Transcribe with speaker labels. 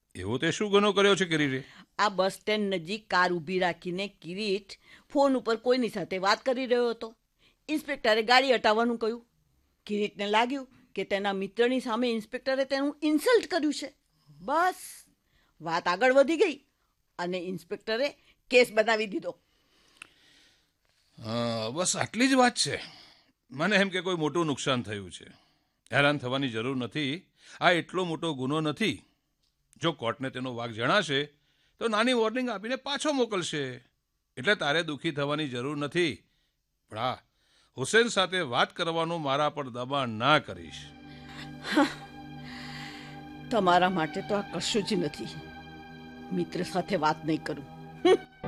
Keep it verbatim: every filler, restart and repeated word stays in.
Speaker 1: એવો તે શું ગુનો કર્યો છે કિરીટે?
Speaker 2: આ બસ સ્ટેન્ડ નજીક કાર ઊભી રાખીને કિરીટ ફોન ઉપર કોઈની સાથે વાત કરી રહ્યો હતો. ઇન્સ્પેક્ટરે ગાડી હટાવવાનું કહ્યું. કિરીટને લાગ્યું કે તેના મિત્રની સામે ઇન્સ્પેક્ટરે તેનું ઇન્સલ્ટ કર્યું છે. બસ વાત આગળ વધી ગઈ અને ઇન્સ્પેક્ટરે કેસ બનાવી દીધો.
Speaker 1: હા, બસ આટલી જ વાત છે. મને એમ કે કોઈ મોટું નુકસાન થયું છે. હેરાન થવાની જરૂર નથી. આ એટલો મોટો ગુનો નથી. જો કોર્ટને તેનો વાંક જણાશે તો નાની વોર્નિંગ આપીને પાછો મોકલશે. એટલે તારે દુઃખી થવાની જરૂર નથી. પણ હા, હુસેન સાથે વાત કરવાનું મારા પર દબાણ ના કરીશ.
Speaker 2: તમારા માટે તો આ કશું જ નથી. મિત્ર સાથે વાત નહીં કરું.